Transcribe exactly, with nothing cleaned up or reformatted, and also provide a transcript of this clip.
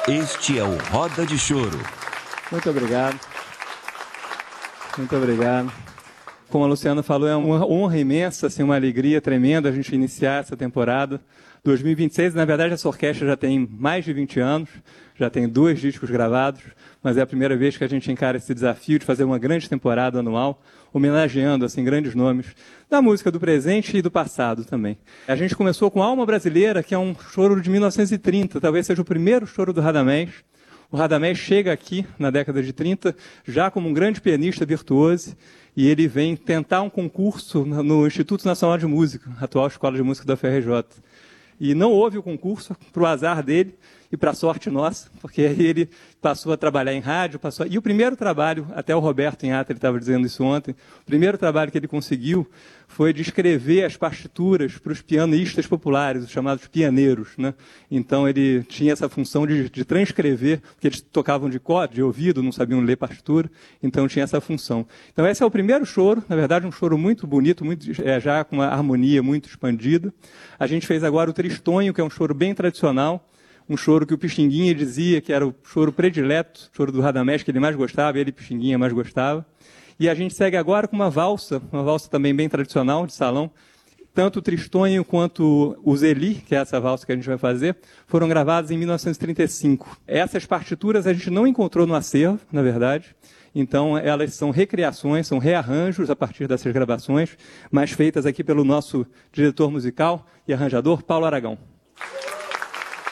Este é o Roda de Choro. Muito obrigado. Muito obrigado. Como a Luciana falou, é uma honra imensa, assim, uma alegria tremenda a gente iniciar essa temporada. dois mil e vinte e seis, na verdade, essa orquestra já tem mais de vinte anos, já tem dois discos gravados, mas é a primeira vez que a gente encara esse desafio de fazer uma grande temporada anual, homenageando assim, grandes nomes da música do presente e do passado também. A gente começou com Alma Brasileira, que é um choro de mil novecentos e trinta, talvez seja o primeiro choro do Radamés. O Radamés chega aqui na década de trinta já como um grande pianista virtuoso, e ele vem tentar um concurso no Instituto Nacional de Música, a atual Escola de Música da U F R J. E não houve o concurso, para o azar dele e para a sorte nossa, porque aí ele passou a trabalhar em rádio, passou a... e o primeiro trabalho, até o Roberto Inhata, ele estava dizendo isso ontem, o primeiro trabalho que ele conseguiu foi de escrever as partituras para os pianistas populares, os chamados pianeiros, né? Então ele tinha essa função de, de transcrever, porque eles tocavam de cor, de ouvido, não sabiam ler partitura, então tinha essa função. Então esse é o primeiro choro, na verdade um choro muito bonito, muito, é, já com uma harmonia muito expandida. A gente fez agora o Tristonho, que é um choro bem tradicional, um choro que o Pixinguinha dizia que era o choro predileto, o choro do Radamés que ele mais gostava, ele e Pixinguinha mais gostava. E a gente segue agora com uma valsa, uma valsa também bem tradicional, de salão. Tanto o Tristonho quanto o Zeli, que é essa valsa que a gente vai fazer, foram gravados em mil novecentos e trinta e cinco. Essas partituras a gente não encontrou no acervo, na verdade. Então, elas são recriações, são rearranjos a partir dessas gravações, mas feitas aqui pelo nosso diretor musical e arranjador, Paulo Aragão.